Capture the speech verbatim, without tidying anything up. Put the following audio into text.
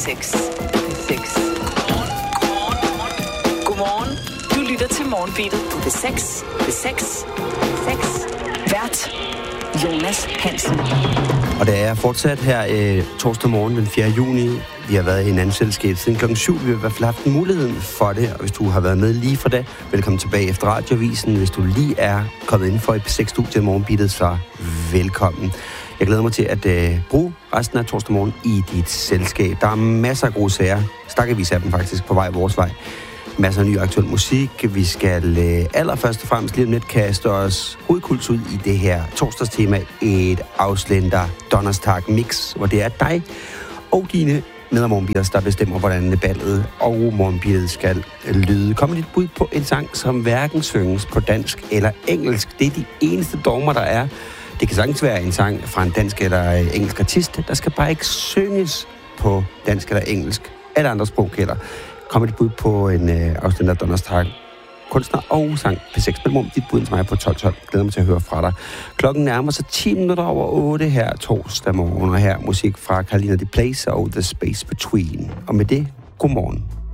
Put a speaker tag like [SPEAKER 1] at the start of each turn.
[SPEAKER 1] seks. seks. Godmorgen. Du lytter til Morgenbeatet på P seks. P seks. seks. Vært Jonas Hansen.
[SPEAKER 2] Og det er fortsat her øh, torsdag morgen den fjerde juni. Vi har været i hinandens selskab siden klokken syv. Vi har i hvert fald haft muligheden for det. Og hvis du har været med lige fra det, velkommen tilbage efter Radioavisen. Hvis du lige er kommet ind for i P seks-studiet Morgenbeatet, så velkommen. Jeg glæder mig til at øh, bruge resten af torsdag morgen i dit selskab. Der er masser af gode sager. Stakkevis af dem faktisk på vej vores vej. Masser af ny aktuel musik. Vi skal øh, allerførst og fremmest lige om lidt kaste os hovedkuls ud i det her torsdagstema. Et afslender Donnerstag Mix, hvor det er dig og dine med Morgenbeaters, der bestemmer, hvordan ballet og Morgenbeatet skal lyde. Kom med dit bud på en sang, som hverken synges på dansk eller engelsk. Det er de eneste dogmer, der er. Det kan sagtens være en sang fra en dansk eller engelsk artist. Der skal bare ikke synges på dansk eller engelsk eller andre sprog heller. Kom med dit bud på en øh, afsender Donnerstag kunstner og sang P seks. Mellemrum dit bud til mig på tolv tolv. Glæder mig til at høre fra dig. Klokken nærmer sig ti minutter over otte her torsdag morgen, og her musik fra Carolina Di Place og The Space Between. Og med det, godmorgen.